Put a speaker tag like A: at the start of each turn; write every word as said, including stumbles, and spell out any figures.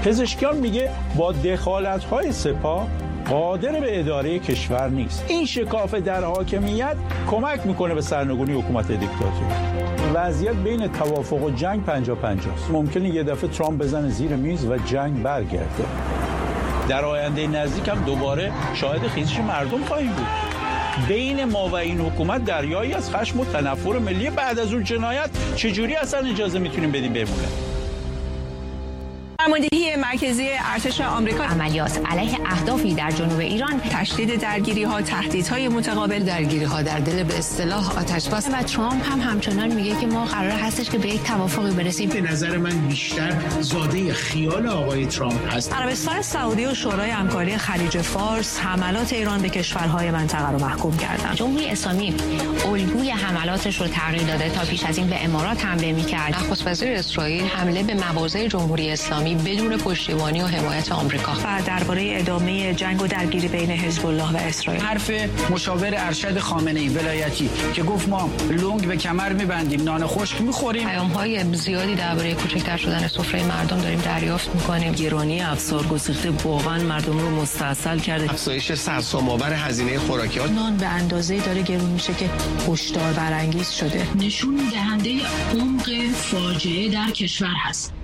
A: پزشکیان میگه با دخالت‌های سپاه قادر به اداره کشور نیست. این شکاف در حاکمیت کمک میکنه به سرنگونی حکومت دیکتاتوری. وضعیت بین توافق و جنگ پنجاه پنجاه است. ممکنه یه دفعه ترامپ بزنه زیر میز و جنگ برگرده. در آینده نزدیک هم دوباره شاهد خیزش مردم خواهیم بود. بین ما و این حکومت دریایی از خشم و تنفر ملی. بعد از اون جنایت چجوری اصلا اجازه میتونیم بدیم بمونه؟
B: فرماندهی مرکزی ارتش آمریکا
C: عملیات علیه اهدافی در جنوب ایران،
B: تشدید درگیری‌ها، تهدیدهای متقابل،
C: درگیری‌ها در دل به اصطلاح آتش‌بس و ترامپ هم همچنان میگه که ما قرار هستش که به یک توافقی برسیم.
D: به نظر من بیشتر زاده خیال آقای ترامپ هست.
B: عربستان سعودی و شورای همکاری خلیج فارس حملات ایران به کشورهای منطقه رو محکوم کردند.
C: جمهوری اسلامی الگوی حملاتش رو تغییر داده تا پیش از این به امارات حمله می‌کرد.
E: نخست وزیر اسرائیل حمله به مواضع جمهوری اسلامی بدون پشتیبانی و حمایت آمریکا.
B: و درباره ادامه جنگ و درگیری بین حزب الله و اسرائیل.
F: حرف مشاور ارشد خامنه‌ای ولایتی که گفت ما لنگ به کمر می‌بندیم، نان خشک می‌خوریم.
E: پیام‌های زیادی درباره کوچکتر شدن سفره مردم داریم دریافت می‌کنیم.
B: گرانی افسار گسیخته واقعا مردم رو مستاصل کرده.
G: افزایش سرسام‌آور هزینه خوراکیات.
B: نان به اندازه‌ای داره گرون میشه که هشدار برانگیز شده.
H: نشون دهنده عمق فاجعه در کشور هست.